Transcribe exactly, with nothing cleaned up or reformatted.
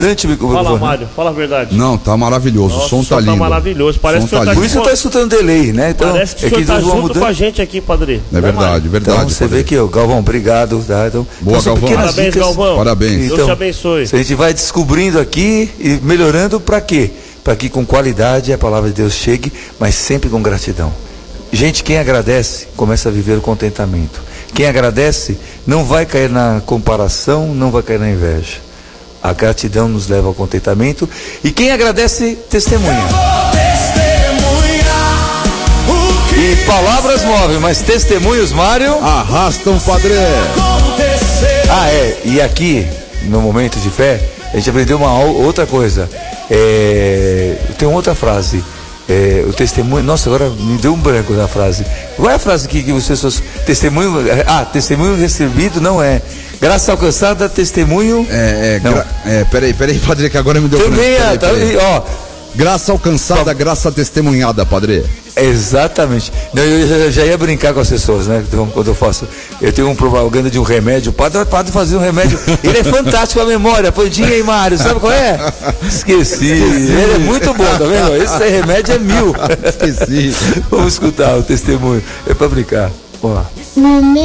Fala, Mário, fala a verdade. Não, tá maravilhoso. Nossa, o som tá lindo. Tá maravilhoso. Parece que tá tá Por isso eu tô escutando delay, né? Então, parece que o é senhor que tá nós vamos junto com a gente aqui, padre. É verdade, verdade. Então, você padre. vê que, ó, Galvão, obrigado. Tá? Então, Boa, então, Galvão. Parabéns, dicas, Galvão. Parabéns. Deus Então, te abençoe. a gente vai descobrindo aqui e melhorando para quê? Para que com qualidade a palavra de Deus chegue, mas sempre com gratidão. Gente, quem agradece começa a viver o contentamento. Quem agradece não vai cair na comparação, não vai cair na inveja. A gratidão nos leva ao contentamento. E quem agradece, testemunha. E palavras movem, mas testemunhos, Mário, arrastam, padre. Ah, é. E aqui, no momento de fé, a gente aprendeu uma outra coisa. É, tem outra frase. É, o testemunho. Nossa, agora me deu um branco na frase. Qual é a frase que, que vocês. Testemunho. Ah, testemunho recebido não é. Graça alcançada, testemunho. É, é, gra... é peraí, peraí, padre, que agora me deu branco. Também é, tá, ó. Graça alcançada, ó, graça testemunhada, padre. Exatamente. Não, eu já, já ia brincar com as pessoas, né? Então, quando eu faço, eu tenho uma propaganda de um remédio, o padre, o padre fazia um remédio, ele é fantástico a memória, Pandinha e Mário, sabe qual é? Esqueci. Esqueci. Ele é muito bom, tá vendo? Esse remédio é mil. Esqueci. Vamos escutar o testemunho, é pra brincar. Vamos lá.